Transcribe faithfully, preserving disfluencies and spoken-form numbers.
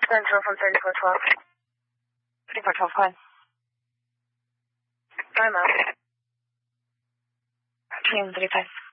Central from thirty-four twelve. thirty-four twelve, go ahead. I'm out. Team thirty-five.